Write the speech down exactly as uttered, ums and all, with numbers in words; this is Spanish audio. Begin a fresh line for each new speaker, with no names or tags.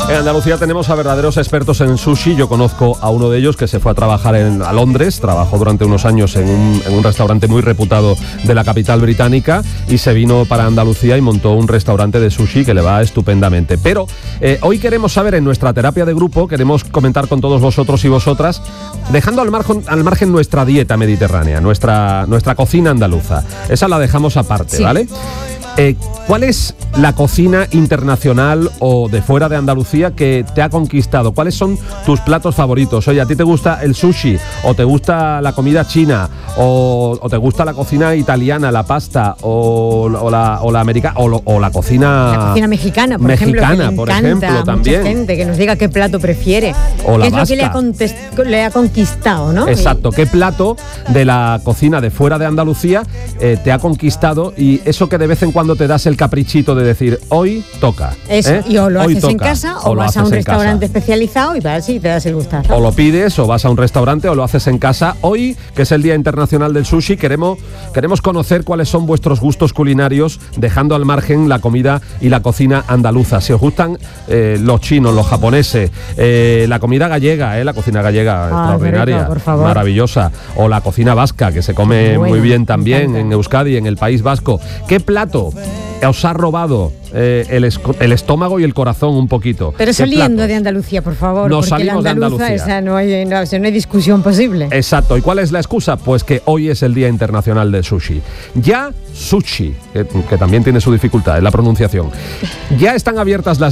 En Andalucía tenemos a verdaderos expertos en sushi. Yo conozco a uno de ellos que se fue a trabajar en, a Londres, trabajó durante unos años en un, en un restaurante muy reputado de la capital británica y se vino para Andalucía y montó un restaurante de sushi que le va estupendamente. Pero eh, hoy queremos saber, en nuestra terapia de grupo, queremos comentar con todos vosotros y vosotras, dejando al margen, al margen nuestra dieta mediterránea, nuestra, nuestra cocina andaluza. Esa la dejamos aparte, sí. ¿Vale? Eh, ¿Cuál es la cocina internacional o de fuera de Andalucía que te ha conquistado? ¿Cuáles son tus platos favoritos? Oye, ¿a ti te gusta el sushi? ¿O te gusta la comida china? ¿O, o te gusta la cocina italiana, la pasta? ¿O, o la, o la americana? O, lo, ¿O la cocina...
La cocina mexicana, por
mexicana,
ejemplo.
por ejemplo, también.
Mucha gente que nos diga qué plato prefiere.
O la
¿Qué es
vasca.
lo que le ha, contest- le ha conquistado, no?
Exacto. ¿Qué plato de la cocina de fuera de Andalucía eh, te ha conquistado? Y eso que de vez en cuando te das el caprichito de decir, hoy toca.
Eso,
¿eh?
y o lo
Hoy
haces
toca,
en casa o,
o
vas a un restaurante
casa.
especializado y vas y te das el gustazo.
O lo pides o vas a un restaurante o lo haces en casa. Hoy, que es el Día Internacional del Sushi, queremos, queremos conocer cuáles son vuestros gustos culinarios, dejando al margen la comida y la cocina andaluza. Si os gustan eh, los chinos, los japoneses, eh, la comida gallega, eh, la cocina gallega
ah,
extraordinaria,
rico, por favor.
Maravillosa, o la cocina vasca, que se come
bueno,
muy bien también en Euskadi, en el País Vasco. ¿Qué plato os ha robado eh, el, esco- el estómago y el corazón un poquito?
Pero saliendo
platos?
de Andalucía, por favor,
Nos
porque la
salimos de
andaluza,
Andalucía.
esa no hay, no, no hay discusión posible.
Exacto. ¿Y cuál es la excusa? Pues que hoy es el Día Internacional del Sushi. Ya sushi, que, que también tiene su dificultad en la pronunciación. Ya están abiertas las